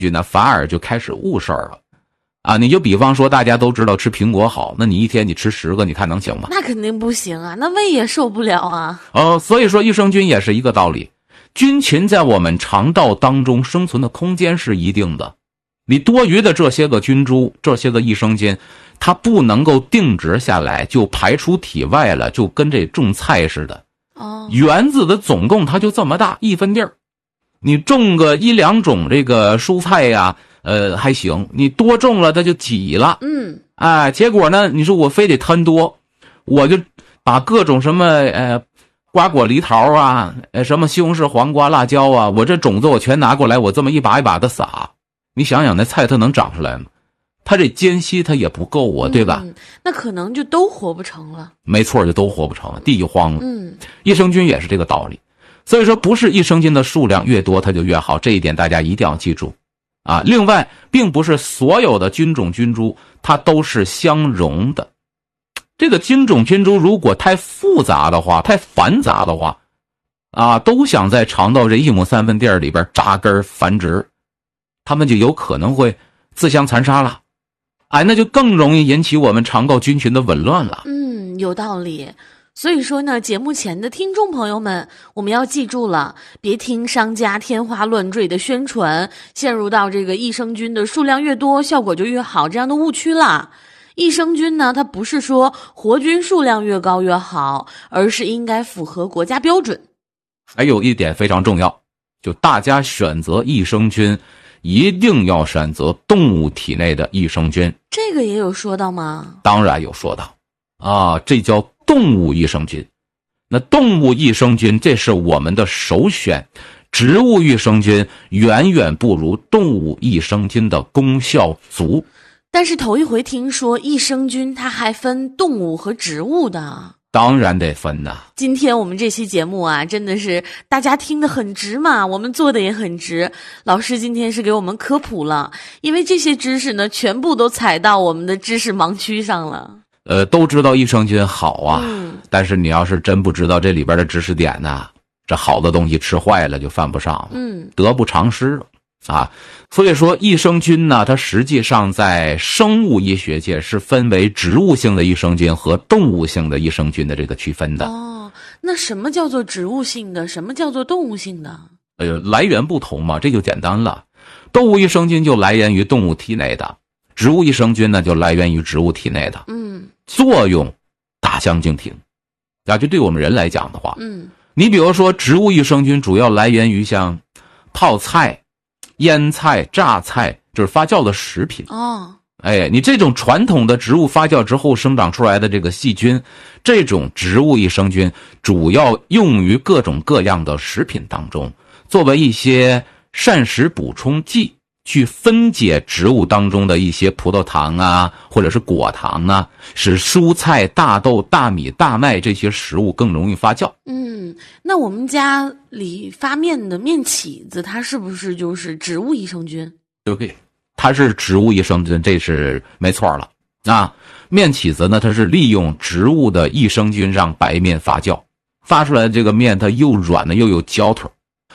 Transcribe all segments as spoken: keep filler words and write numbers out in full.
呢反而就开始误事儿了。啊，你就比方说大家都知道吃苹果好，那你一天你吃十个，你看能行吗？ 那肯定不行啊，那胃也受不了啊。 哦，所以说益生菌也是一个道理。菌群在我们肠道当中生存的空间是一定的，你多余的这些个菌株，这些个益生菌，它不能够定植下来就排出体外了，就跟这种菜似的。 哦， 园子的总共它就这么大一分地儿，你种个一两种这个蔬菜呀、呃，还行，你多种了它就挤了。 嗯， 哎，结果呢，你说我非得贪多，我就把各种什么呃瓜果梨桃啊，呃什么西红柿黄瓜辣椒啊，我这种子我全拿过来，我这么一把一把的撒。你想想那菜它能长出来吗？它这间隙它也不够啊，对吧？ 嗯，那可能就都活不成了。 没错，就都活不成了，地就荒了。 嗯， 益生菌也是这个道理。所以说不是益生菌的数量越多它就越好，这一点大家一定要记住。啊，另外，并不是所有的菌种菌株它都是相容的。这个菌种菌株如果太复杂的话，太繁杂的话，啊，都想在肠道这一亩三分地儿里边扎根繁殖，它们就有可能会自相残杀了。哎，那就更容易引起我们肠道菌群的紊乱了。 嗯，有道理。所以说呢，节目前的听众朋友们，我们要记住了，别听商家天花乱坠的宣传，陷入到这个益生菌的数量越多，效果就越好这样的误区啦。益生菌呢，它不是说活菌数量越高越好，而是应该符合国家标准。 还有一点非常重要，就大家选择益生菌，一定要选择动物体内的益生菌。 这个也有说到吗？ 当然有说到啊，这叫动物益生菌。那动物益生菌这是我们的首选，植物益生菌远远不如动物益生菌的功效足。 但是头一回听说益生菌它还分动物和植物的。 当然得分呐。 今天我们这期节目啊，真的是大家听得很直嘛，我们做的也很直。老师今天是给我们科普了，因为这些知识呢，全部都踩到我们的知识盲区上了。 呃，都知道益生菌好啊， 嗯， 但是你要是真不知道这里边的知识点呢，这好的东西吃坏了就犯不上了， 嗯， 得不偿失了啊。所以说益生菌呢，它实际上在生物医学界是分为植物性的益生菌和动物性的益生菌的这个区分的。 哦，那什么叫做植物性的，什么叫做动物性的？ 呃，来源不同嘛，这就简单了。动物益生菌就来源于动物体内的，植物益生菌呢就来源于植物体内的。 嗯， 作用大相径庭。啊，就对我们人来讲的话， 嗯， 你比如说植物益生菌主要来源于像泡菜、腌菜、榨菜，就是发酵的食品。 哦， 哎，你这种传统的植物发酵之后生长出来的这个细菌，这种植物益生菌主要用于各种各样的食品当中，作为一些膳食补充剂，去分解植物当中的一些葡萄糖啊，或者是果糖啊，使蔬菜、大豆、大米、大麦这些食物更容易发酵。 嗯，那我们家里发面的面起子，它是不是就是植物益生菌？ 对，它是植物益生菌，这是没错了啊。面起子呢，它是利用植物的益生菌让白面发酵，发出来的这个面它又软呢又有嚼头。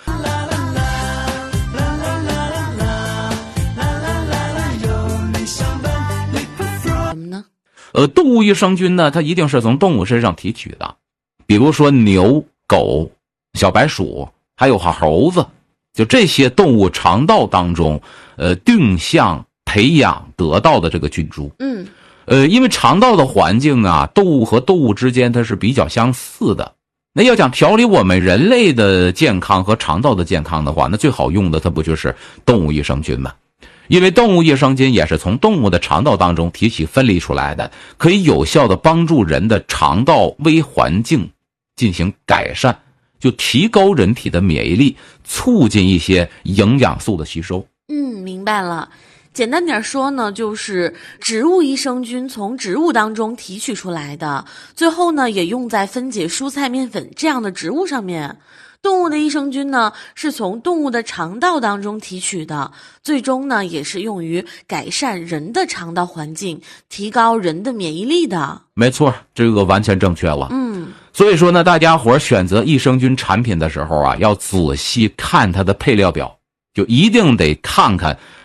什么呢？ 呃，动物益生菌呢，它一定是从动物身上提取的，比如说牛、狗、小白鼠，还有猴子，就这些动物肠道当中，呃，定向培养得到的这个菌株。 嗯， 呃，因为肠道的环境啊，动物和动物之间它是比较相似的。那要讲调理我们人类的健康和肠道的健康的话，那最好用的它不就是动物益生菌吗？因为动物益生菌也是从动物的肠道当中提取分离出来的，可以有效的帮助人的肠道微环境进行改善，就提高人体的免疫力，促进一些营养素的吸收。 嗯，明白了。简单点说呢，就是植物益生菌从植物当中提取出来的，最后呢也用在分解蔬菜面粉这样的植物上面。动物的益生菌呢是从动物的肠道当中提取的，最终呢也是用于改善人的肠道环境，提高人的免疫力的。 没错，这个完全正确了。 嗯， 所以说呢，大家伙选择益生菌产品的时候啊，要仔细看它的配料表， 就一定得看看